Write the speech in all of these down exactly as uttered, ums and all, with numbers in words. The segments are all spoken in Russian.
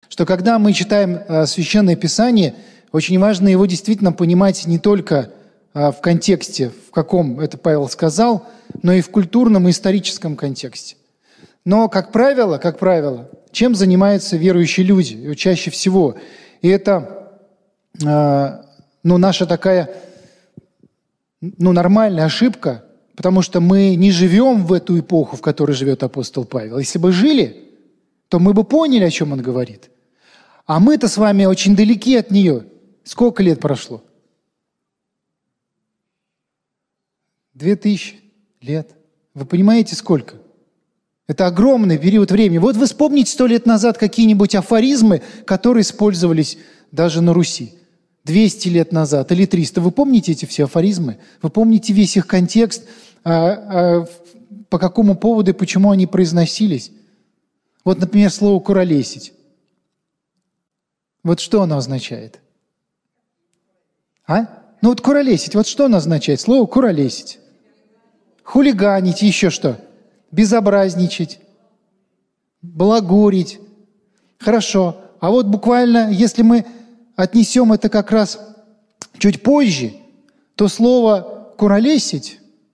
что когда мы читаем а, Священное Писание, очень важно его действительно понимать не только а, в контексте, в каком это Павел сказал, но и в культурном и историческом контексте. Но, как правило, как правило, чем занимаются верующие люди? И чаще всего. И это а, ну, наша такая ну, нормальная ошибка, потому что мы не живем в эту эпоху, в которой живет апостол Павел. Если бы жили, то мы бы поняли, о чем он говорит. А мы-то с вами очень далеки от нее. Сколько лет прошло? Две тысячи лет. Вы понимаете, сколько? Это огромный период времени. Вот вы вспомните сто лет назад какие-нибудь афоризмы, которые использовались даже на Руси. двести лет назад или триста. Вы помните эти все афоризмы? Вы помните весь их контекст, а, а, по какому поводу и почему они произносились? Вот, например, слово «куролесить». Вот что оно означает? А? Ну вот «куролесить», вот что оно означает? Слово «куролесить». Хулиганить, еще что? Безобразничать, балагурить. Хорошо. А вот буквально, если мы отнесем это как раз чуть позже, то слово «куролесить»,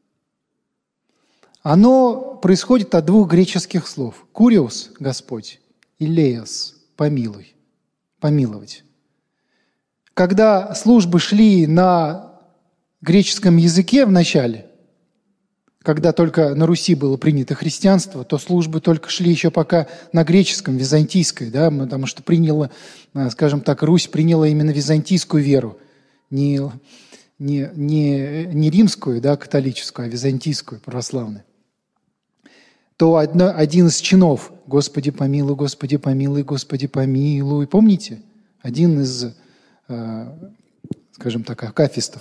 оно происходит от двух греческих слов. «Куриос» – Господь, и «леос» – «помилуй», «помиловать». Когда службы шли на греческом языке в начале, когда только на Руси было принято христианство, то службы только шли еще пока на греческом, византийской, да, потому что приняла, скажем так, Русь приняла именно византийскую веру, не, не, не, не римскую, да, католическую, а византийскую, православную. То одно, один из чинов «Господи помилуй, Господи помилуй, Господи помилуй». Помните? Один из, э, скажем так, акафистов.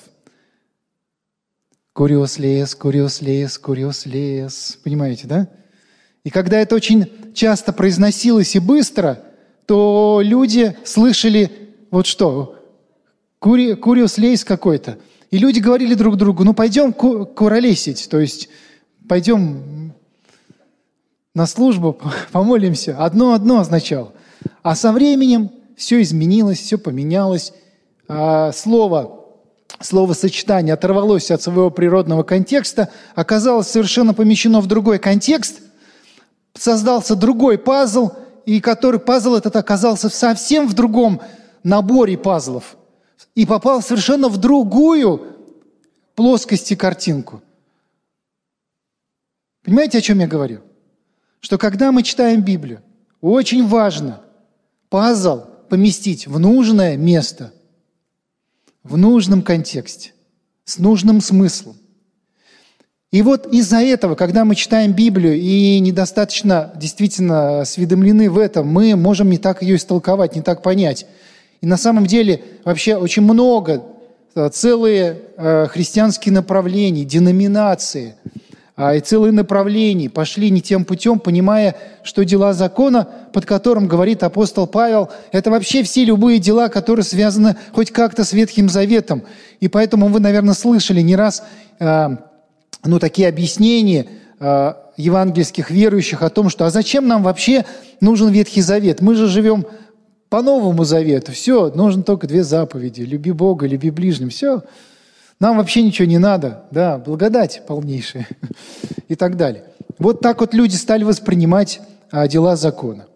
«Куриос леес, куриос леес, куриос леес». Понимаете, да? И когда это очень часто произносилось и быстро, то люди слышали вот что? Кури, «Куриос леес» какой-то. И люди говорили друг другу: ну пойдем ку- куролесить, то есть пойдем на службу, помолимся. Одно-одно означало. А со временем все изменилось, все поменялось. А слово, словосочетание оторвалось от своего природного контекста, оказалось совершенно помещено в другой контекст, создался другой пазл, и который пазл этот оказался совсем в другом наборе пазлов и попал совершенно в другую плоскость и картинку. Понимаете, о чем я говорю? Что когда мы читаем Библию, очень важно пазл поместить в нужное место, в нужном контексте, с нужным смыслом. И вот из-за этого, когда мы читаем Библию и недостаточно действительно осведомлены в этом, мы можем не так ее истолковать, не так понять. И на самом деле вообще очень много, целые э, христианские направления, деноминации, и целые направления пошли не тем путем, понимая, что дела закона, под которым говорит апостол Павел, это вообще все любые дела, которые связаны хоть как-то с Ветхим Заветом. И поэтому вы, наверное, слышали не раз э, ну, такие объяснения э, евангельских верующих о том, что а зачем нам вообще нужен Ветхий Завет? Мы же живем по Новому Завету. Все, нужно только две заповеди. Люби Бога, люби ближним. Все. Нам вообще ничего не надо, да, благодать полнейшая и так далее. Вот так вот люди стали воспринимать а, дела закона.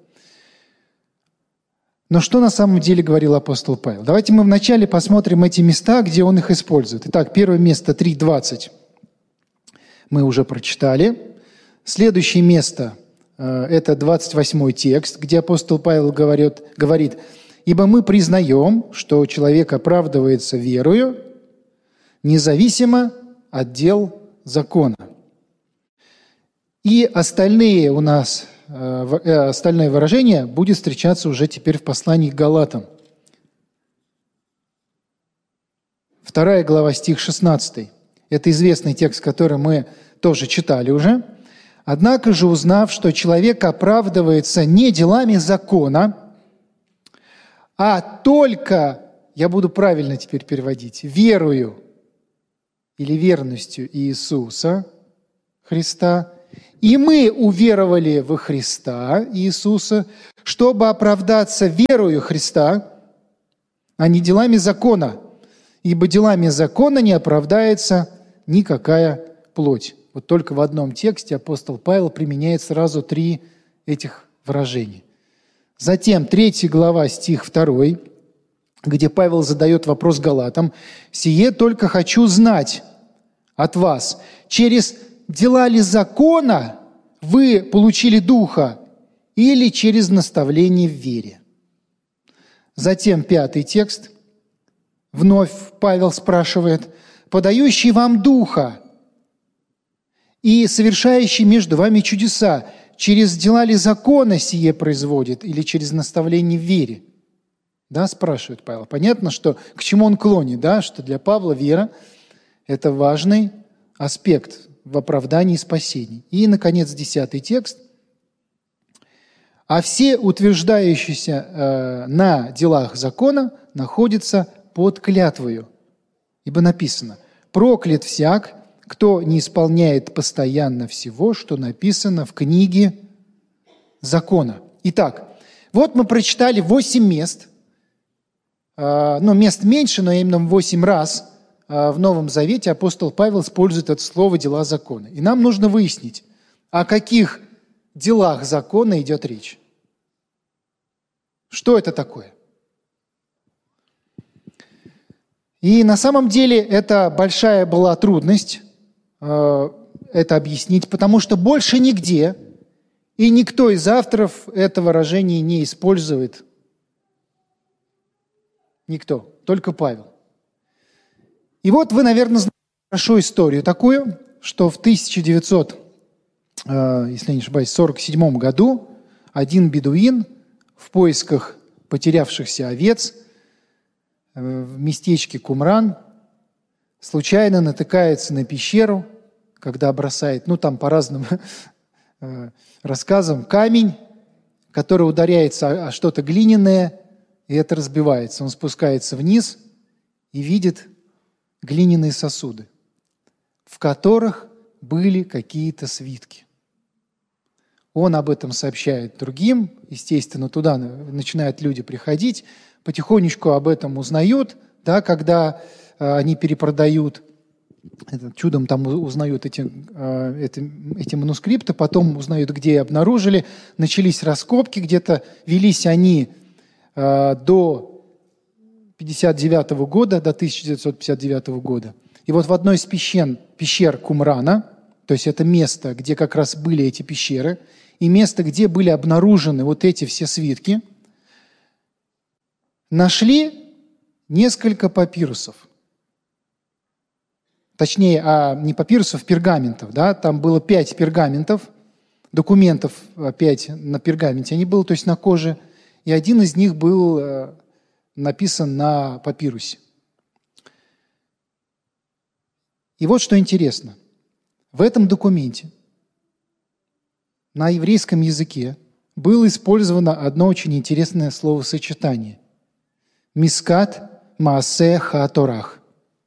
Но что на самом деле говорил апостол Павел? Давайте мы вначале посмотрим эти места, где он их использует. Итак, первое место три двадцать мы уже прочитали. Следующее место а, это двадцать восьмой текст, где апостол Павел говорит, говорит: «Ибо мы признаем, что человек оправдывается верою, независимо от дел закона». И остальные у нас, э, остальное выражение будет встречаться уже теперь в послании к Галатам. Вторая глава, стих шестнадцатый. Это известный текст, который мы тоже читали уже. «Однако же, узнав, что человек оправдывается не делами закона, а только, я буду правильно теперь переводить, верою или верностью Иисуса Христа, И мы уверовали во Христа Иисуса, чтобы оправдаться верою Христа, а не делами закона. Ибо делами закона не оправдается никакая плоть. Вот только в одном тексте апостол Павел применяет сразу три этих выражения. Затем третья глава, стих второй, где Павел задает вопрос галатам: «Сие только хочу знать от вас, через дела ли закона вы получили Духа или через наставление в вере?» Затем пятый текст. Вновь Павел спрашивает: «Подающий вам Духа и совершающий между вами чудеса, через дела ли закона сие производит или через наставление в вере?» Да, спрашивает Павел. Понятно, что к чему он клонит, да, что для Павла вера – это важный аспект в оправдании и спасении. И, наконец, десятый текст. «А все утверждающиеся э, на делах закона находятся под клятвою. Ибо написано: проклят всяк, кто не исполняет постоянно всего, что написано в книге закона». Итак, вот мы прочитали восемь мест, э, ну, мест меньше, но именно восемь раз э, в Новом Завете апостол Павел использует это слово «дела закона». И нам нужно выяснить, о каких делах закона идет речь. Что это такое? И на самом деле это большая была трудность э, это объяснить, потому что больше нигде и никто из авторов это выражение не использует. Никто, только Павел. И вот вы, наверное, знаете хорошо историю такую, что в тысяча девятьсот, э, если не ошибаюсь, сорок седьмом году один бедуин в поисках потерявшихся овец в местечке Кумран случайно натыкается на пещеру, когда бросает, ну там по разным рассказам, камень, который ударяется о что-то глиняное, и это разбивается. Он спускается вниз и видит глиняные сосуды, в которых были какие-то свитки. Он об этом сообщает другим, естественно, туда начинают люди приходить, потихонечку об этом узнают, да, когда э, они перепродают, это, чудом там узнают эти, э, эти, эти манускрипты, потом узнают, где и обнаружили, начались раскопки, где-то велись они э, до пятьдесят девятого года, до тысяча девятьсот пятьдесят девятого года. И вот в одной из пещер, пещер Кумрана, то есть это место, где как раз были эти пещеры, и место, где были обнаружены вот эти все свитки, нашли несколько папирусов. Точнее, а не папирусов, пергаментов. Да? Там было пять пергаментов, документов пять на пергаменте. Они были, то есть на коже. И один из них был э, написан на папирусе. И вот что интересно. В этом документе на еврейском языке было использовано одно очень интересное словосочетание – «Мискат Маасе Ха-Торах»,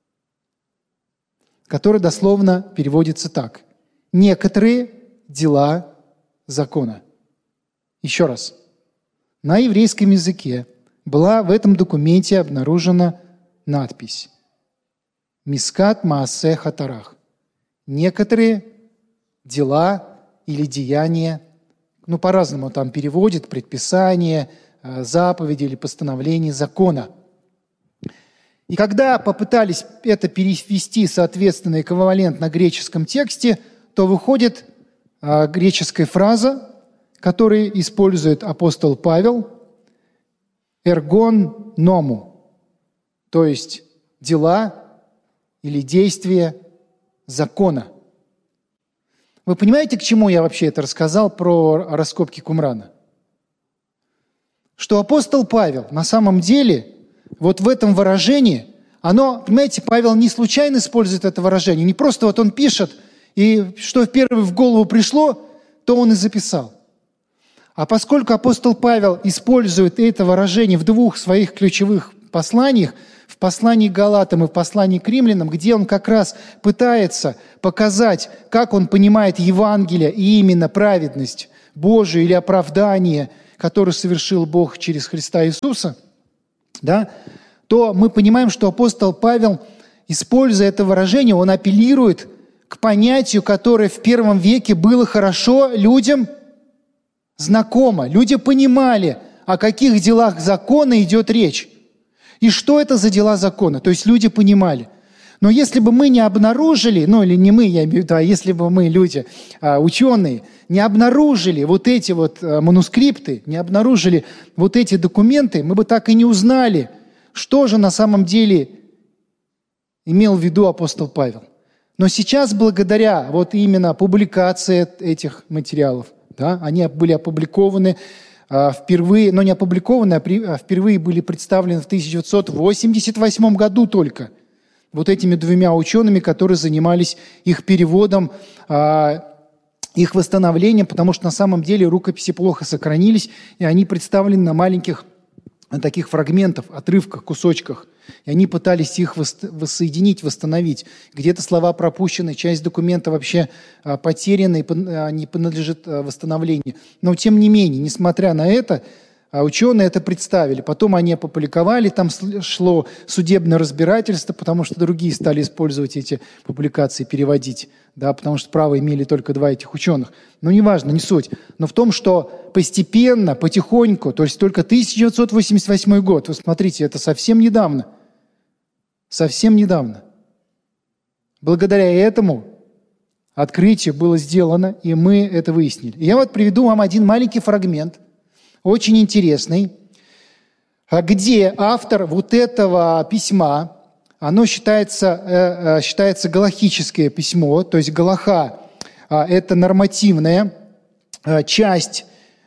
которое дословно переводится так: «некоторые дела закона». Еще раз. На еврейском языке была в этом документе обнаружена надпись «Мискат Маасе Ха-Торах». Некоторые дела или деяния, ну, по-разному там переводят, предписания, заповеди или постановления закона. И когда попытались это перевести, соответственно, эквивалент на греческом тексте, то выходит э, греческая фраза, которую использует апостол Павел, «эргон ному», то есть дела или действия закона. Вы понимаете, к чему я вообще это рассказал про раскопки Кумрана? Что апостол Павел на самом деле вот в этом выражении, оно, понимаете, Павел не случайно использует это выражение, не просто вот он пишет, и что первое в голову пришло, то он и записал. А поскольку апостол Павел использует это выражение в двух своих ключевых посланиях, в послании к Галатам и в послании к Римлянам, где он как раз пытается показать, как он понимает Евангелие и именно праведность Божию или оправдание, которое совершил Бог через Христа Иисуса, да, то мы понимаем, что апостол Павел, используя это выражение, он апеллирует к понятию, которое в первом веке было хорошо людям знакомо. Люди понимали, о каких делах закона идет речь. И что это за дела закона? То есть люди понимали. Но если бы мы не обнаружили, ну или не мы, я имею в виду, а если бы мы, люди, ученые, не обнаружили вот эти вот манускрипты, не обнаружили вот эти документы, мы бы так и не узнали, что же на самом деле имел в виду апостол Павел. Но сейчас, благодаря вот именно публикации этих материалов, да, они были опубликованы а, впервые, но не опубликованы, а, при, а впервые были представлены в тысяча девятьсот восемьдесят восьмом году только вот этими двумя учеными, которые занимались их переводом, а, их восстановлением, потому что на самом деле рукописи плохо сохранились, и они представлены на маленьких на таких фрагментах, отрывках, кусочках. И они пытались их воссоединить, восстановить. Где-то слова пропущены, часть документа вообще а, потеряна и а, не принадлежит а, восстановлению. Но тем не менее, несмотря на это, а, ученые это представили. Потом они опубликовали, там шло судебное разбирательство, потому что другие стали использовать эти публикации, переводить, да, потому что право имели только два этих ученых. Но неважно, не суть. Но в том, что постепенно, потихоньку, то есть только тысяча девятьсот восемьдесят восьмой год, вы смотрите, это совсем недавно, совсем недавно. Благодаря этому открытие было сделано, и мы это выяснили. И я вот приведу вам один маленький фрагмент, очень интересный, где автор вот этого письма, оно считается, считается галахическое письмо, то есть галаха – это нормативная часть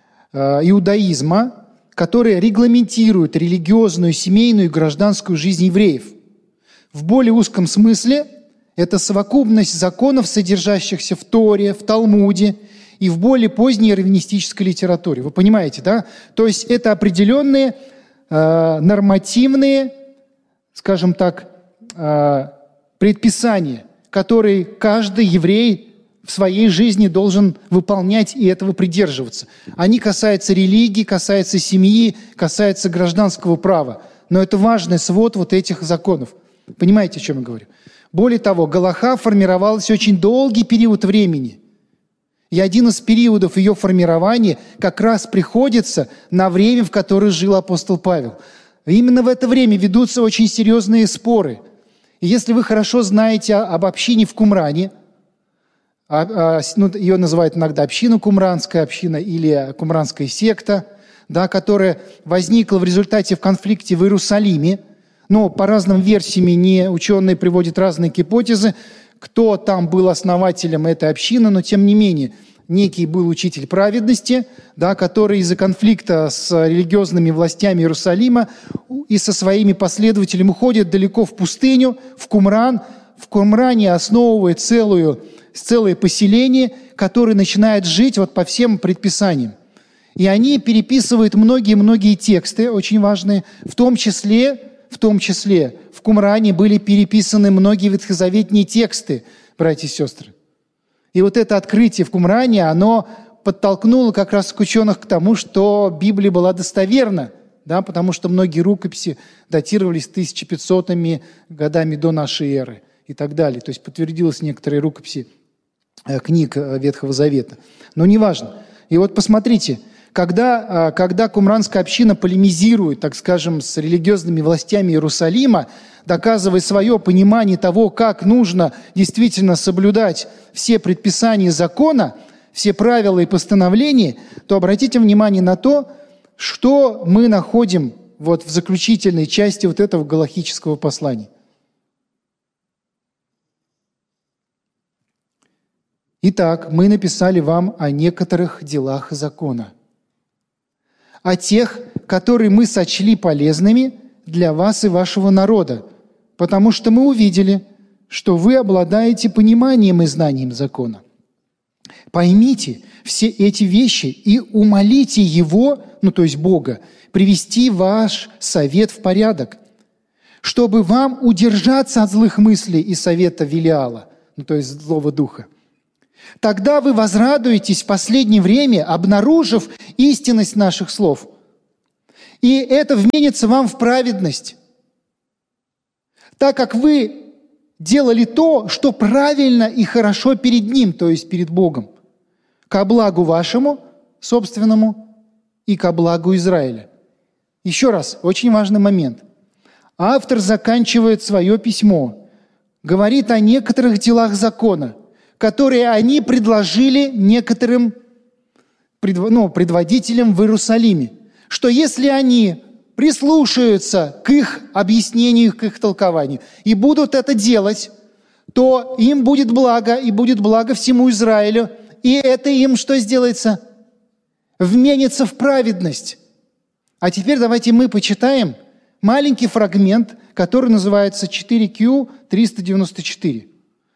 иудаизма, которая регламентирует религиозную, семейную и гражданскую жизнь евреев. В более узком смысле это совокупность законов, содержащихся в Торе, в Талмуде и в более поздней раввинистической литературе. Вы понимаете, да? То есть это определенные э, нормативные, скажем так, э, предписания, которые каждый еврей в своей жизни должен выполнять и этого придерживаться. Они касаются религии, касаются семьи, касаются гражданского права. Но это важный свод вот этих законов. Понимаете, о чем я говорю? Более того, галаха формировалась очень долгий период времени. И один из периодов ее формирования как раз приходится на время, в которое жил апостол Павел. Именно в это время ведутся очень серьезные споры. И если вы хорошо знаете об общине в Кумране, а, а, ну, ее называют иногда община кумранская, община или кумранская секта, да, которая возникла в результате в конфликте в Иерусалиме. Но по разным версиям не ученые приводят разные гипотезы, кто там был основателем этой общины, но тем не менее некий был учитель праведности, да, который из-за конфликта с религиозными властями Иерусалима и со своими последователями уходит далеко в пустыню, в Кумран. В Кумране основывает целую, целое поселение, которое начинает жить вот по всем предписаниям. И они переписывают многие-многие тексты, очень важные, в том числе, в том числе в Кумране были переписаны многие ветхозаветные тексты, братья и сестры. И вот это открытие в Кумране, оно подтолкнуло как раз ученых к тому, что Библия была достоверна, да, потому что многие рукописи датировались тысяча пятисотыми годами до нашей эры и так далее. То есть подтвердилось некоторые рукописи э, книг Ветхого Завета. Но неважно. И вот посмотрите, когда, э, когда кумранская община полемизирует, так скажем, с религиозными властями Иерусалима, доказывая свое понимание того, как нужно действительно соблюдать все предписания закона, все правила и постановления, то обратите внимание на то, что мы находим вот в заключительной части вот этого галахического послания. Итак, мы написали вам о некоторых делах закона, о тех, которые мы сочли полезными для вас и вашего народа, потому что мы увидели, что вы обладаете пониманием и знанием закона. Поймите все эти вещи и умолите Его, ну то есть Бога, привести ваш совет в порядок, чтобы вам удержаться от злых мыслей и совета Велиала, ну, то есть злого духа. Тогда вы возрадуетесь в последнее время, обнаружив истинность наших слов. И это вменится вам в праведность, так как вы делали то, что правильно и хорошо перед Ним, то есть перед Богом, ко благу вашему, собственному, и ко благу Израиля. Еще раз, очень важный момент. Автор заканчивает свое письмо, говорит о некоторых делах закона, которые они предложили некоторым ну, предводителям в Иерусалиме, что если они прислушаются к их объяснению, к их толкованию и будут это делать, то им будет благо, и будет благо всему Израилю, и это им что сделается? Вменится в праведность. А теперь давайте мы почитаем маленький фрагмент, который называется четыре кью триста девяносто четыре.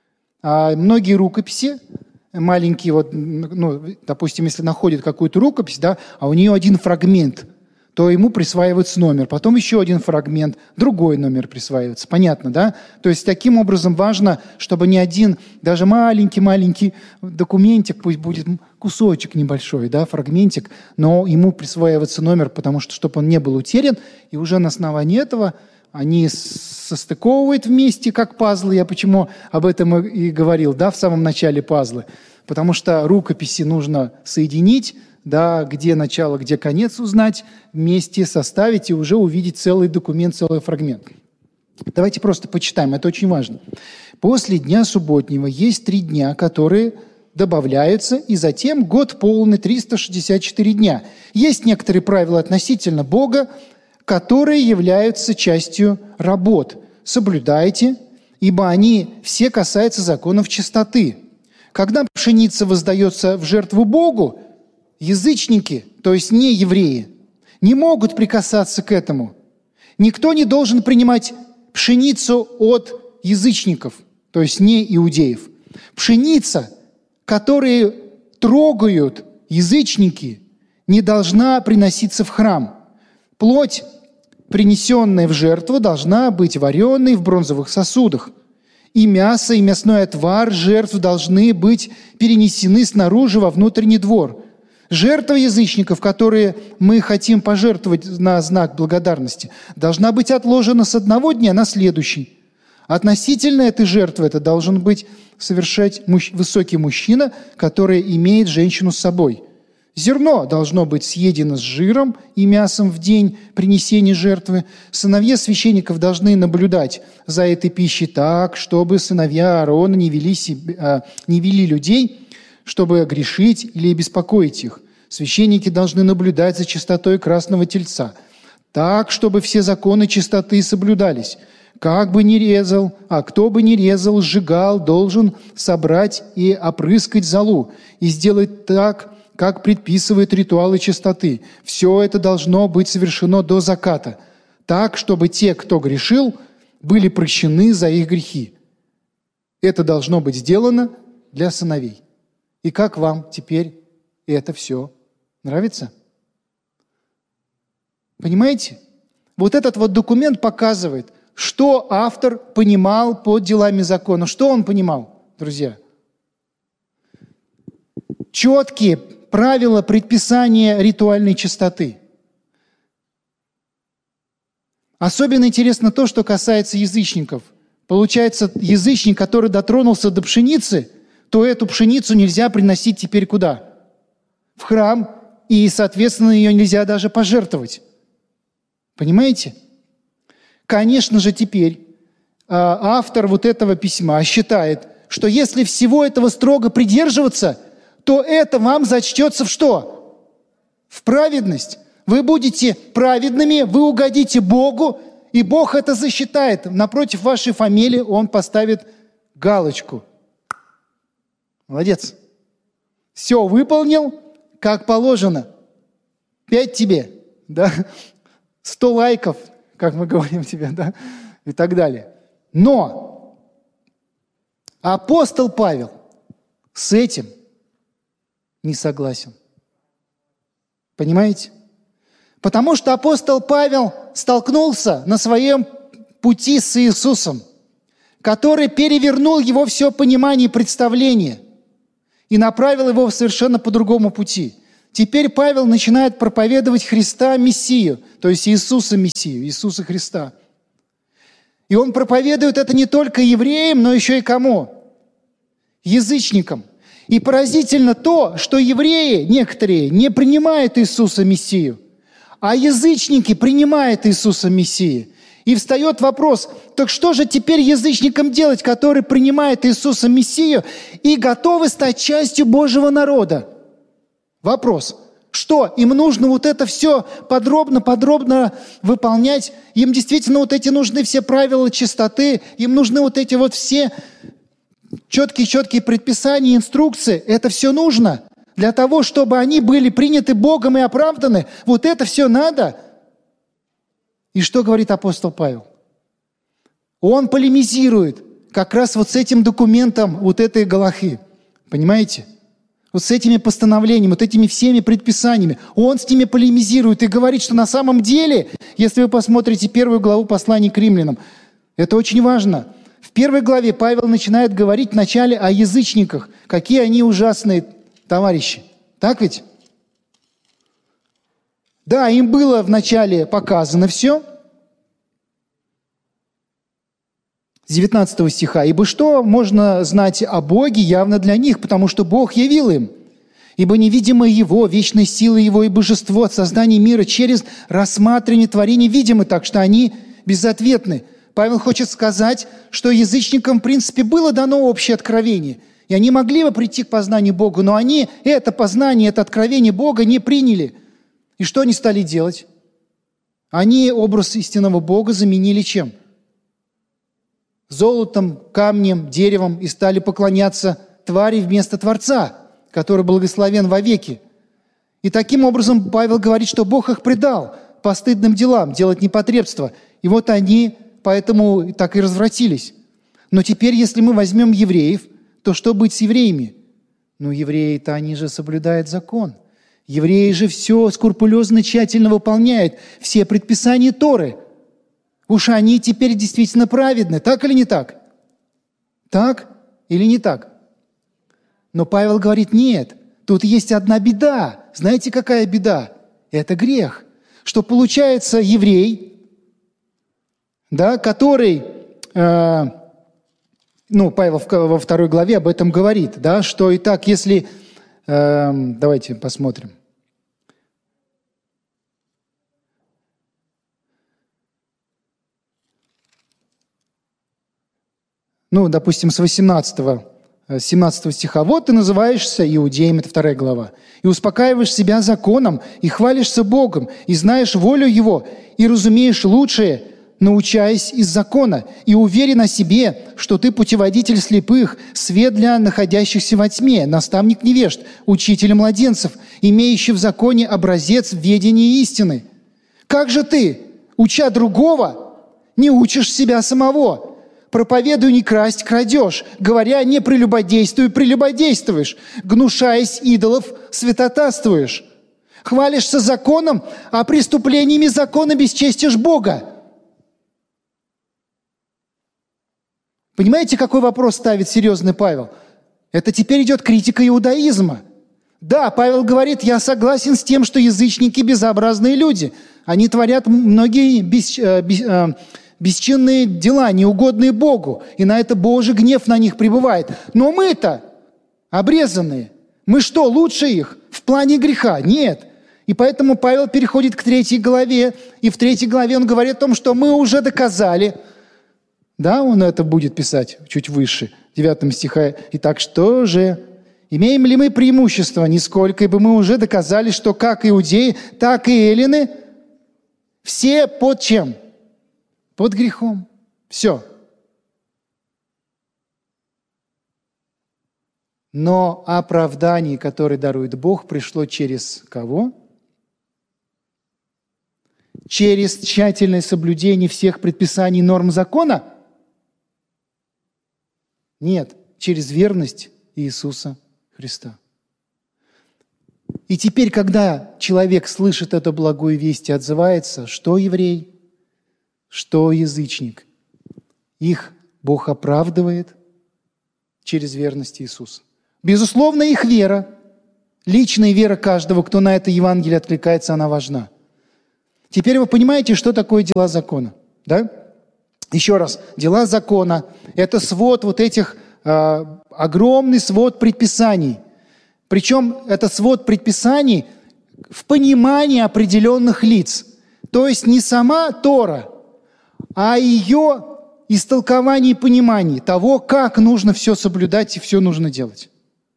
А многие рукописи, маленькие, вот, ну, допустим, если находят какую-то рукопись, да, а у нее один фрагмент, то ему присваивается номер. Потом еще один фрагмент, другой номер присваивается. Понятно, да? То есть таким образом важно, чтобы ни один, даже маленький-маленький документик, пусть будет кусочек небольшой, да, фрагментик, но ему присваивается номер, потому что, чтобы он не был утерян, и уже на основании этого они состыковывают вместе, как пазлы. Я почему об этом и говорил, да, в самом начале пазлы. Потому что рукописи нужно соединить, да, где начало, где конец узнать, вместе составить и уже увидеть целый документ, целый фрагмент. Давайте просто почитаем, это очень важно. После дня субботнего есть три дня, которые добавляются, и затем год полный, триста шестьдесят четыре дня. Есть некоторые правила относительно Бога, которые являются частью работ. Соблюдайте, ибо они все касаются законов чистоты. Когда пшеница воздается в жертву Богу, язычники, то есть не евреи, не могут прикасаться к этому. Никто не должен принимать пшеницу от язычников, то есть не иудеев. Пшеница, которую трогают язычники, не должна приноситься в храм. Плоть, принесенная в жертву, должна быть вареной в бронзовых сосудах. И мясо, и мясной отвар жертв должны быть перенесены снаружи во внутренний двор. Жертва язычников, которые мы хотим пожертвовать на знак благодарности, должна быть отложена с одного дня на следующий. Относительно этой жертвы это должен быть совершать муж, высокий мужчина, который имеет женщину с собой. Зерно должно быть съедено с жиром и мясом в день принесения жертвы. Сыновья священников должны наблюдать за этой пищей так, чтобы сыновья Аарона не вели, себе, не вели людей, чтобы грешить или беспокоить их. Священники должны наблюдать за чистотой красного тельца, так, чтобы все законы чистоты соблюдались. Как бы ни резал, а кто бы ни резал, сжигал, должен собрать и опрыскать золу, и сделать так, как предписывают ритуалы чистоты. Все это должно быть совершено до заката, так, чтобы те, кто грешил, были прощены за их грехи. Это должно быть сделано для сыновей. И как вам теперь это все нравится? Понимаете? Вот этот вот документ показывает, что автор понимал под делами закона. Что он понимал, друзья? Четкие правила предписания ритуальной чистоты. Особенно интересно то, что касается язычников. Получается, язычник, который дотронулся до пшеницы, то эту пшеницу нельзя приносить теперь куда? В храм, и, соответственно, ее нельзя даже пожертвовать. Понимаете? Конечно же, теперь э, автор вот этого письма считает, что если всего этого строго придерживаться, то это вам зачтется в что? В праведность. Вы будете праведными, вы угодите Богу, и Бог это засчитает. Напротив вашей фамилии Он поставит галочку. Молодец. Все выполнил, как положено. Пять тебе, да? Сто лайков, как мы говорим тебе, да? И так далее. Но апостол Павел с этим не согласен. Понимаете? Потому что апостол Павел столкнулся на своем пути с Иисусом, который перевернул его все понимание и представление и направил его совершенно по другому пути. Теперь Павел начинает проповедовать Христа Мессию, то есть Иисуса Мессию, Иисуса Христа. И он проповедует это не только евреям, но еще и кому? Язычникам. И поразительно то, что евреи, некоторые, не принимают Иисуса Мессию, а язычники принимают Иисуса Мессию. И встает вопрос, так что же теперь язычникам делать, которые принимают Иисуса Мессию и готовы стать частью Божьего народа? Вопрос. Что? Им нужно вот это все подробно-подробно выполнять? Им действительно вот эти нужны все правила чистоты? Им нужны вот эти вот все четкие-четкие предписания, инструкции? Это все нужно для того, чтобы они были приняты Богом и оправданы? Вот это все надо? И что говорит апостол Павел? Он полемизирует как раз вот с этим документом вот этой Галахи. Понимаете? Вот с этими постановлениями, вот этими всеми предписаниями. Он с ними полемизирует и говорит, что на самом деле, если вы посмотрите первую главу послания к римлянам, это очень важно. В первой главе Павел начинает говорить вначале о язычниках, какие они ужасные товарищи. Так ведь? Да, им было вначале показано все. С девятнадцатого стиха. «Ибо что можно знать о Боге явно для них, потому что Бог явил им? Ибо невидимое Его, вечной силы Его и божество от создания мира через рассматривание творений видимы, так что они безответны». Павел хочет сказать, что язычникам, в принципе, было дано общее откровение, и они могли бы прийти к познанию Бога, но они это познание, это откровение Бога не приняли. И что они стали делать? Они образ истинного Бога заменили чем? Золотом, камнем, деревом, и стали поклоняться твари вместо Творца, который благословен вовеки. И таким образом Павел говорит, что Бог их предал постыдным делам, делать непотребство. И вот они поэтому так и развратились. Но теперь, если мы возьмем евреев, то что быть с евреями? Ну, евреи-то они же соблюдают закон. Евреи же все скрупулезно, тщательно выполняют, все предписания Торы. Уж они теперь действительно праведны, так или не так? Так или не так? Но Павел говорит, нет, тут есть одна беда. Знаете, какая беда? Это грех. Что получается еврей, да, который, э, ну, Павел во второй главе об этом говорит, да, что и так, если, э, давайте посмотрим. Ну, допустим, с восемнадцатого, семнадцатого стиха. «Вот ты называешься иудеем», это вторая глава, «и успокаиваешь себя законом, и хвалишься Богом, и знаешь волю Его, и разумеешь лучшее, научаясь из закона, и уверен о себе, что ты путеводитель слепых, свет для находящихся во тьме, наставник невежд, учитель младенцев, имеющий в законе образец ведения истины. Как же ты, уча другого, не учишь себя самого? Проповедуй не красть, крадешь, говоря не прелюбодействуй, прелюбодействуешь, гнушаясь идолов, святотатствуешь. Хвалишься законом, а преступлениями закона бесчестишь Бога». Понимаете, какой вопрос ставит серьезный Павел? Это теперь идет критика иудаизма. Да, Павел говорит, я согласен с тем, что язычники безобразные люди. Они творят многие бес, бес, бесчинные дела, неугодные Богу, и на это Божий гнев на них пребывает. Но мы-то обрезанные. Мы что, лучше их в плане греха? Нет. И поэтому Павел переходит к третьей главе, и в третьей главе он говорит о том, что мы уже доказали. Да, он это будет писать чуть выше, девятом стиха. «Итак, что же? Имеем ли мы преимущество? Нисколько, ибо мы уже доказали, что как иудеи, так и эллины все под чем? Под грехом. Все. Но оправдание, которое дарует Бог, пришло через кого? Через тщательное соблюдение всех предписаний и норм закона? Нет, через верность Иисуса Христа. И теперь, когда человек слышит эту благую весть и отзывается, что еврей, что язычник, их Бог оправдывает через верность Иисуса. Безусловно, их вера, личная вера каждого, кто на это Евангелие откликается, она важна. Теперь вы понимаете, что такое дела закона, да? Еще раз, дела закона – это свод вот этих, э, огромный свод предписаний. Причем это свод предписаний в понимании определенных лиц. То есть не сама Тора, а ее истолкование и понимание того, как нужно все соблюдать и все нужно делать.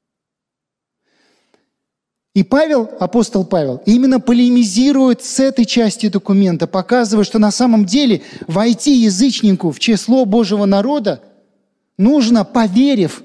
И Павел, апостол Павел, именно полемизирует с этой части документа, показывая, что на самом деле войти язычнику в число Божьего народа нужно, поверив,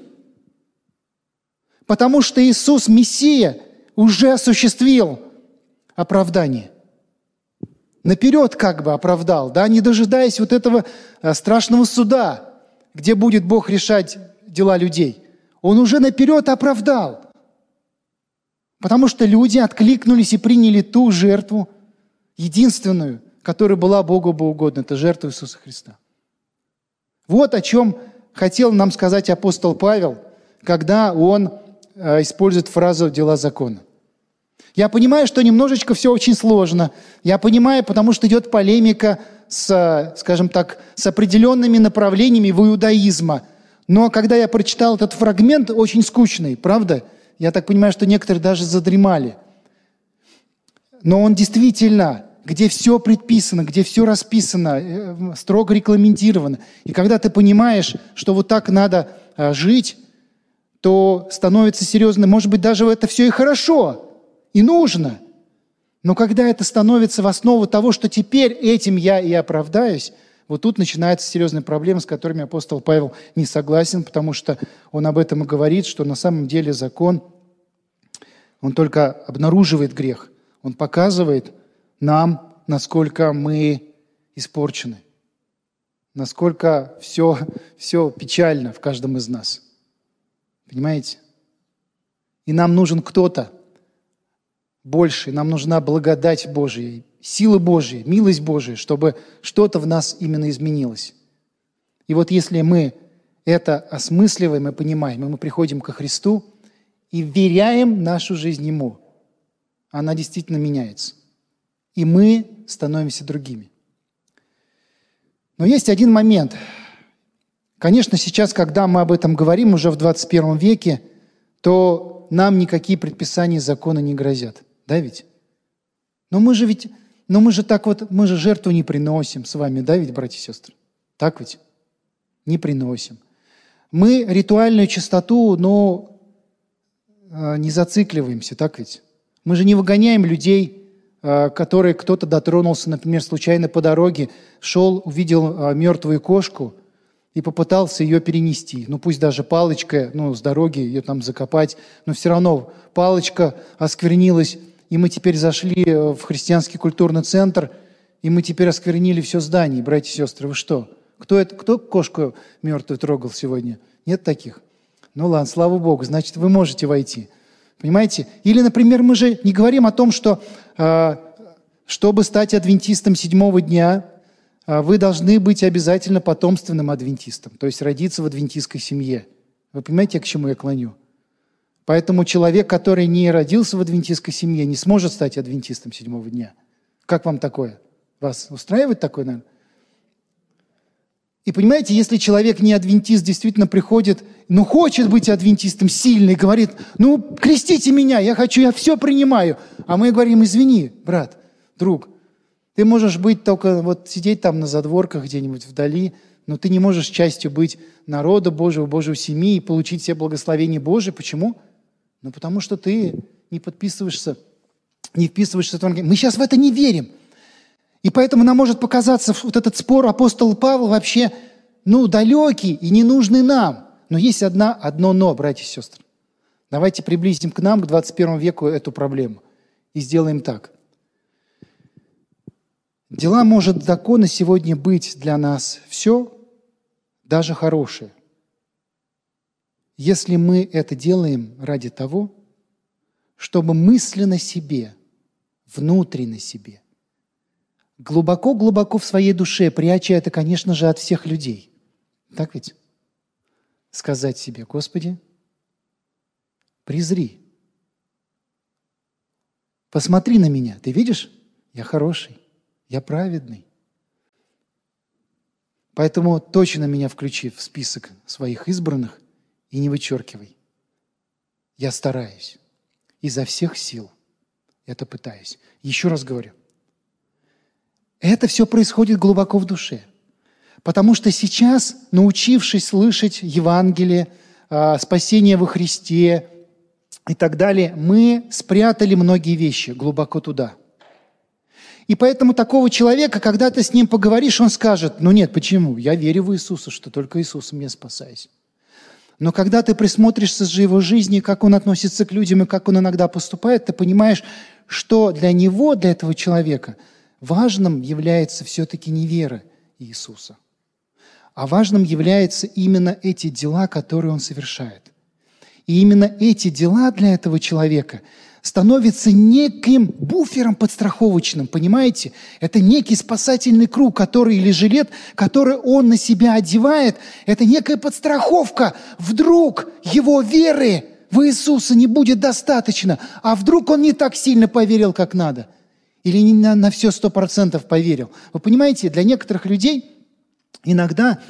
потому что Иисус, Мессия, уже осуществил оправдание. Наперед как бы оправдал, да, не дожидаясь вот этого страшного суда, где будет Бог решать дела людей. Он уже наперед оправдал. Потому что люди откликнулись и приняли ту жертву, единственную, которая была Богу богоугодна, это жертва Иисуса Христа. Вот о чем хотел нам сказать апостол Павел, когда он э, использует фразу «дела закона». Я понимаю, что немножечко все очень сложно. Я понимаю, потому что идет полемика с, скажем так, с определенными направлениями в иудаизма. Но когда я прочитал этот фрагмент, очень скучный, правда? Я так понимаю, что некоторые даже задремали. Но он действительно, где все предписано, где все расписано, строго регламентировано. И когда ты понимаешь, что вот так надо жить, то становится серьезно. Может быть, даже это все и хорошо, и нужно. Но когда это становится в основу того, что теперь этим я и оправдаюсь, вот тут начинаются серьезные проблемы, с которыми апостол Павел не согласен, потому что он об этом и говорит, что на самом деле закон, он только обнаруживает грех. Он показывает нам, насколько мы испорчены, насколько все, все печально в каждом из нас. Понимаете? И нам нужен кто-то больше, нам нужна благодать Божья, сила Божья, милость Божья, чтобы что-то в нас именно изменилось. И вот если мы это осмысливаем и понимаем, и мы приходим ко Христу и вверяем нашу жизнь Ему, она действительно меняется. И мы становимся другими. Но есть один момент. Конечно, сейчас, когда мы об этом говорим уже в двадцать первом веке, то нам никакие предписания закона не грозят. Да ведь? Но мы же ведь, но мы же так вот, мы же жертву не приносим с вами, да ведь, братья и сестры? Так ведь? Не приносим. Мы ритуальную чистоту, но не зацикливаемся, так ведь? Мы же не выгоняем людей, которые кто-то дотронулся, например, случайно по дороге, шел, увидел мертвую кошку и попытался ее перенести. Ну, пусть даже палочкой, ну, с дороги ее там закопать, но все равно палочка осквернилась, и мы теперь зашли в христианский культурный центр, и мы теперь осквернили все здание. Братья и сестры, вы что? Кто, это, кто кошку мертвую трогал сегодня? Нет таких? Ну ладно, слава Богу, значит, вы можете войти. Понимаете? Или, например, мы же не говорим о том, что э, чтобы стать адвентистом седьмого дня, э, вы должны быть обязательно потомственным адвентистом, то есть родиться в адвентистской семье. Вы понимаете, к чему я клоню? Поэтому человек, который не родился в адвентистской семье, не сможет стать адвентистом седьмого дня. Как вам такое? Вас устраивает такое, наверное? И понимаете, если человек не адвентист, действительно приходит, но хочет быть адвентистом сильно и говорит, ну, крестите меня, я хочу, я все принимаю. А мы говорим, извини, брат, друг, ты можешь быть только, вот сидеть там на задворках где-нибудь вдали, но ты не можешь частью быть народа Божьего, Божьей семьи и получить все благословения Божьи. Почему? Ну, потому что ты не подписываешься, не вписываешься в Евангелие. Мы сейчас в это не верим. И поэтому нам может показаться вот этот спор апостола Павла вообще, ну, далекий и ненужный нам. Но есть одна, одно «но», братья и сестры. Давайте приблизим к нам, к двадцать первому веку, эту проблему. И сделаем так. Дела может закона сегодня быть для нас все, даже хорошее, если мы это делаем ради того, чтобы мысленно себе, внутренне себе, глубоко-глубоко в своей душе, пряча это, конечно же, от всех людей, Так ведь? Сказать себе: Господи, презри. Посмотри на меня. Ты видишь? Я хороший, я праведный. Поэтому точно меня включи в список своих избранных и не вычеркивай. Я стараюсь. Изо всех сил это пытаюсь. Еще раз говорю. Это все происходит глубоко в душе. Потому что сейчас, научившись слышать Евангелие, спасение во Христе и так далее, мы спрятали многие вещи глубоко туда. И поэтому такого человека, когда ты с ним поговоришь, он скажет: ну нет, почему? Я верю в Иисуса, что только Иисусом я спасаюсь. Но когда ты присмотришься же его жизни, как он относится к людям и как он иногда поступает, ты понимаешь, что для него, для этого человека, важным является все-таки не вера Иисуса, а важным являются именно эти дела, которые он совершает. И именно эти дела для этого человека становятся неким буфером подстраховочным, понимаете? Это некий спасательный круг, который, или жилет, который он на себя одевает. Это некая подстраховка. Вдруг его веры в Иисуса не будет достаточно, а вдруг он не так сильно поверил, как надо. Или не на, на все сто процентов поверил. Вы понимаете, для некоторых людей иногда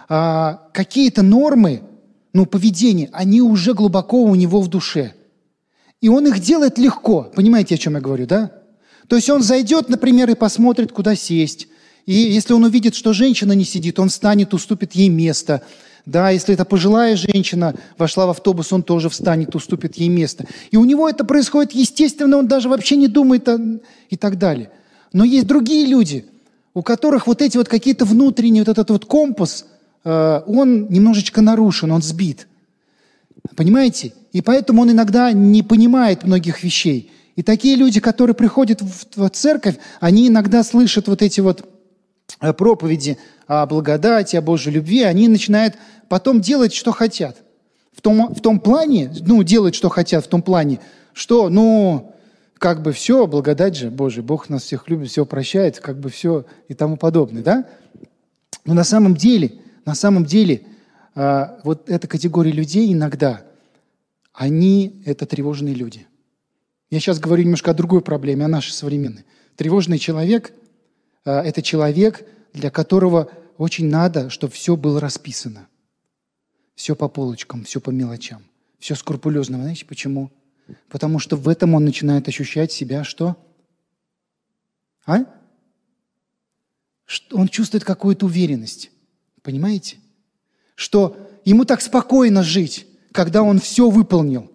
а, какие-то нормы, ну, поведения, они уже глубоко у него в душе. И он их делает легко. Понимаете, о чем я говорю, да? То есть он зайдет, например, и посмотрит, куда сесть. И если он увидит, что женщина не сидит, он встанет, уступит ей место. Да, если это пожилая женщина вошла в автобус, он тоже встанет, уступит ей место. И у него это происходит естественно, он даже вообще не думает о... и так далее. Но есть другие люди, у которых вот эти вот какие-то внутренние, вот этот вот компас, э, он немножечко нарушен, он сбит. Понимаете? И поэтому он иногда не понимает многих вещей. И такие люди, которые приходят в, в церковь, они иногда слышат вот эти вот проповеди о благодати, о Божьей любви, они начинают потом делать, что хотят. В том, в том плане, ну, делать, что хотят, в том плане, что, ну, как бы все, благодать же Божия, Бог нас всех любит, все прощает, как бы все и тому подобное, да? Но на самом деле, на самом деле, а, вот эта категория людей иногда, они – это тревожные люди. Я сейчас говорю немножко о другой проблеме, о нашей современной. Тревожный человек – это человек, для которого очень надо, чтобы все было расписано. Все по полочкам, все по мелочам, все скрупулезно. Вы знаете почему? Потому что в этом он начинает ощущать себя что? А? Что он чувствует какую-то уверенность. Понимаете? Что ему так спокойно жить, когда он все выполнил.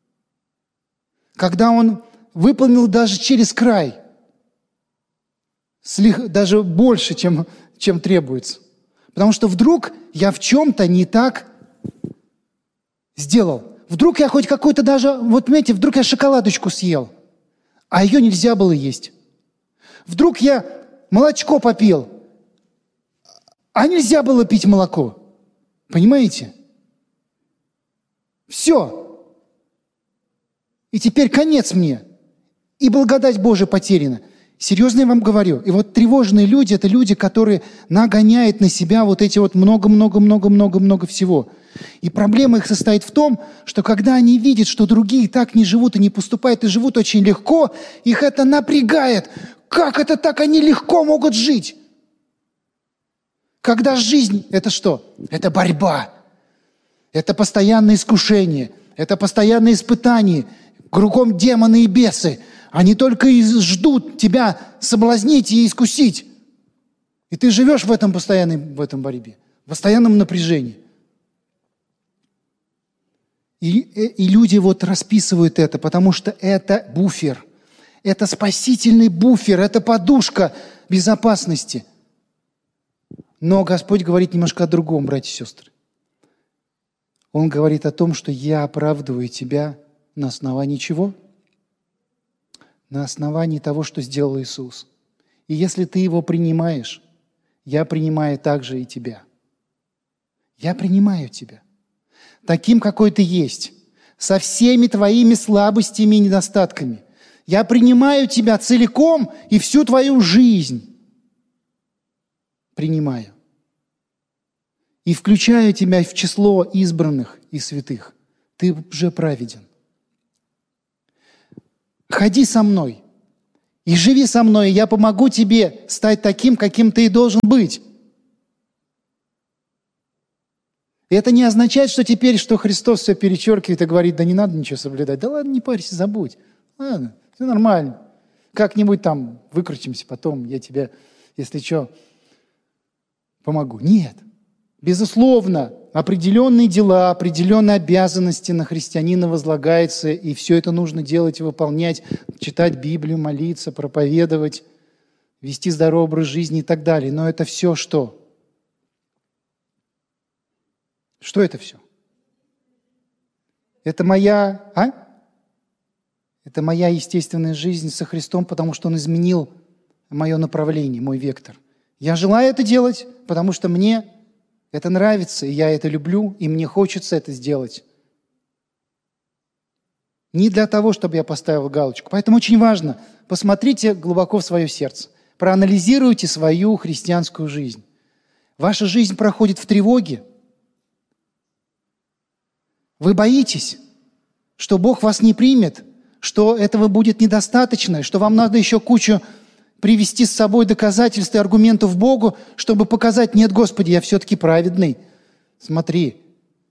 Когда он выполнил даже через край. Даже больше, чем, чем требуется. Потому что вдруг я в чем-то не так сделал. Вдруг я хоть какой-то даже, вот понимаете, вдруг я шоколадочку съел, а ее нельзя было есть. Вдруг я молочко попил, а нельзя было пить молоко. Понимаете? Все. И теперь конец мне. И благодать Божия потеряна. Серьезно я вам говорю. И вот тревожные люди – это люди, которые нагоняют на себя вот эти вот много-много-много-много-много всего. И проблема их состоит в том, что когда они видят, что другие так не живут и не поступают, и живут очень легко, их это напрягает. Как это так они легко могут жить? Когда жизнь – это что? Это борьба. Это постоянное искушение. Это постоянное испытание. Кругом демоны и бесы. Они только и ждут тебя соблазнить и искусить. И ты живешь в этом постоянной в этом борьбе, в постоянном напряжении. И, и люди вот расписывают это, потому что это буфер. Это спасительный буфер, это подушка безопасности. Но Господь говорит немножко о другом, братья и сестры. Он говорит о том, что я оправдываю тебя на основании чего? На основании того, что сделал Иисус. И если ты его принимаешь, я принимаю также и тебя. Я принимаю тебя. Таким, какой ты есть. Со всеми твоими слабостями и недостатками. Я принимаю тебя целиком и всю твою жизнь. Принимаю. и включаю тебя в число избранных и святых, ты уже праведен. Ходи со мной и живи со мной, и я помогу тебе стать таким, каким ты и должен быть. И это не означает, что теперь, что Христос все перечеркивает и говорит, да не надо ничего соблюдать. Да ладно, не парься, забудь. Ладно, все нормально. Как-нибудь там выкрутимся потом, я тебе, если что, помогу. Нет. Безусловно, определенные дела, определенные обязанности на христианина возлагаются, и все это нужно делать и выполнять, читать Библию, молиться, проповедовать, вести здоровый образ жизни и так далее. Но это все что? Что это все? Это моя, а? Это моя естественная жизнь со Христом, потому что Он изменил мое направление, мой вектор. Я желаю это делать, потому что мне это нравится, и я это люблю, и мне хочется это сделать. Не для того, чтобы я поставил галочку. Поэтому очень важно, посмотрите глубоко в свое сердце, проанализируйте свою христианскую жизнь. Ваша жизнь проходит в тревоге. Вы боитесь, что Бог вас не примет, что этого будет недостаточно, что вам надо еще кучу привести с собой доказательств и аргументов Богу, чтобы показать, нет, Господи, я все-таки праведный. Смотри.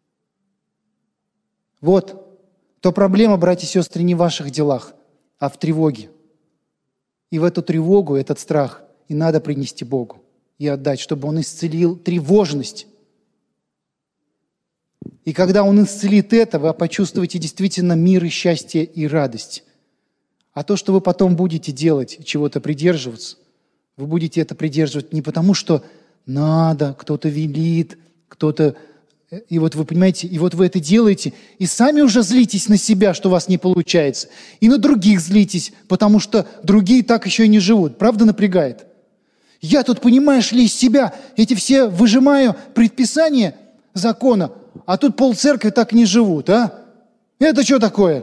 Вот. То проблема, братья и сестры, не в ваших делах, а в тревоге. И в эту тревогу, этот страх и надо принести Богу и отдать, чтобы Он исцелил тревожность. И когда Он исцелит это, вы почувствуете действительно мир и счастье и радость. А то, что вы потом будете делать, чего-то придерживаться, вы будете это придерживать не потому, что надо, кто-то велит, кто-то... И вот вы понимаете, и вот вы это делаете, и сами уже злитесь на себя, что у вас не получается, и на других злитесь, потому что другие так еще и не живут. Правда напрягает? Я тут, понимаешь ли, из себя эти все выжимаю предписания закона, а тут полцеркви так не живут, а? Это что такое?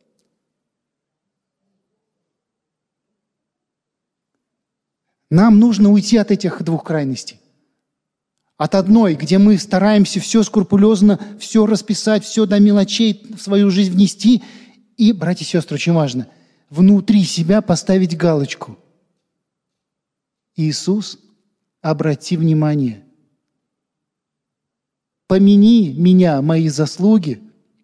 Нам нужно уйти от этих двух крайностей. От одной, где мы стараемся все скрупулезно, все расписать, все до мелочей в свою жизнь внести. И, братья и сестры, очень важно, внутри себя поставить галочку. Иисус, обрати внимание. Помяни меня, мои заслуги.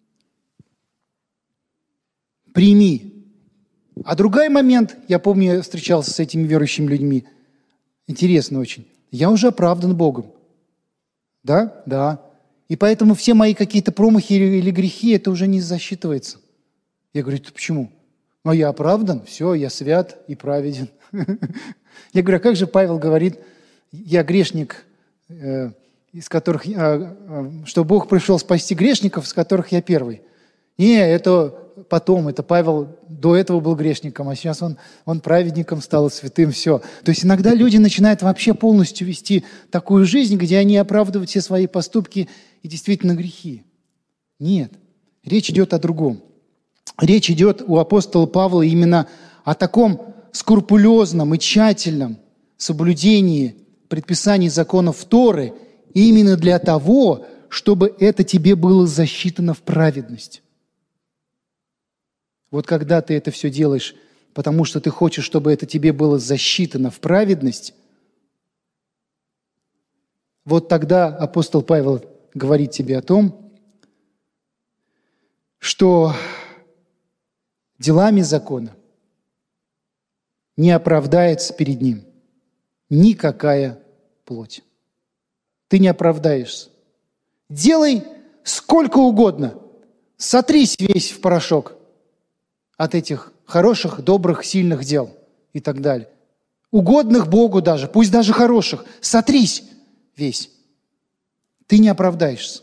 Прими. А другой момент, я помню, я встречался с этими верующими людьми. Интересно очень. Я уже оправдан Богом. Да? Да. И поэтому все мои какие-то промахи или, или грехи, это уже не засчитывается. Я говорю, это почему? Ну, я оправдан, все, я свят и праведен. Я говорю, а как же Павел говорит, я грешник, из которых, что Бог пришел спасти грешников, из которых я первый. Не, это потом, это Павел до этого был грешником, а сейчас он, он праведником стал, святым, все. То есть иногда люди начинают вообще полностью вести такую жизнь, где они оправдывают все свои поступки и действительно грехи. Нет, речь идет о другом. Речь идет у апостола Павла именно о таком скрупулезном и тщательном соблюдении предписаний законов Торы именно для того, чтобы это тебе было засчитано в праведность. Вот когда ты это все делаешь, потому что ты хочешь, чтобы это тебе было засчитано в праведность, вот тогда апостол Павел говорит тебе о том, что делами закона не оправдается перед ним никакая плоть. Ты не оправдаешься. Делай сколько угодно, сотрись весь в порошок от этих хороших, добрых, сильных дел и так далее. Угодных Богу даже, пусть даже хороших, сотрись весь. Ты не оправдаешься.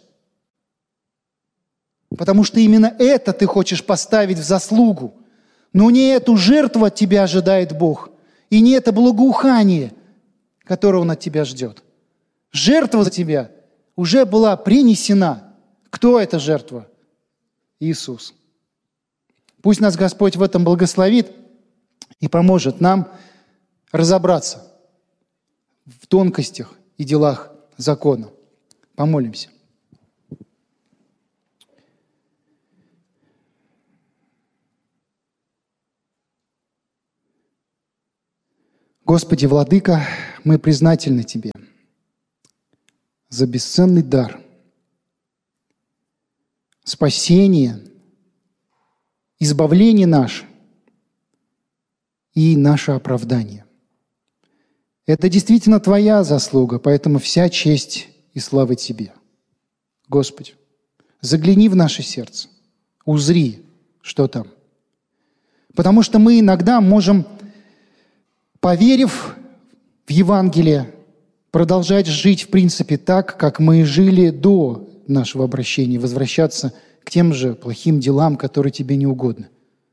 Потому что именно это ты хочешь поставить в заслугу. Но не эту жертву от тебя ожидает Бог, и не это благоухание, которое Он от тебя ждет. Жертва за тебя уже была принесена. Кто эта жертва? Иисус. Пусть нас Господь в этом благословит и поможет нам разобраться в тонкостях и делах закона. Помолимся. Господи, Владыка, мы признательны Тебе за бесценный дар, спасение, избавление наше и наше оправдание. Это действительно Твоя заслуга, поэтому вся честь и слава Тебе. Господи, загляни в наше сердце, узри, что там. Потому что мы иногда можем, поверив в Евангелие, продолжать жить, в принципе, так, как мы жили до нашего обращения, возвращаться к тем же плохим делам, которые Тебе не угодны.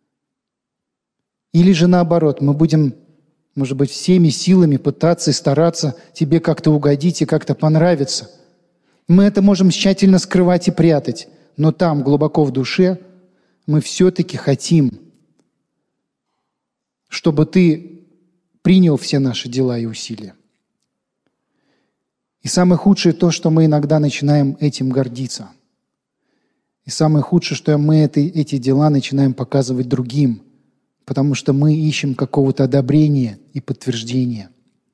Или же наоборот, мы будем, может быть, всеми силами пытаться и стараться Тебе как-то угодить и как-то понравиться. Мы это можем тщательно скрывать и прятать, но там, глубоко в душе, мы все-таки хотим, чтобы Ты принял все наши дела и усилия. И самое худшее то, что мы иногда начинаем этим гордиться. И самое худшее, что мы это, эти дела начинаем показывать другим, потому что мы ищем какого-то одобрения и подтверждения.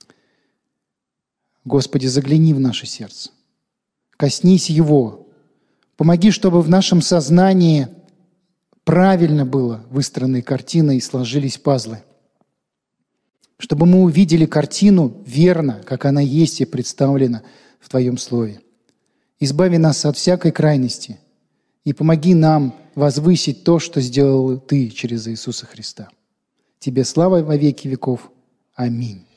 Господи, загляни в наше сердце, коснись его, помоги, чтобы в нашем сознании правильно было выстроены картины и сложились пазлы, чтобы мы увидели картину верно, как она есть и представлена в Твоем Слове. Избави нас от всякой крайности и помоги нам возвысить то, что сделал Ты через Иисуса Христа. Тебе слава во веки веков. Аминь.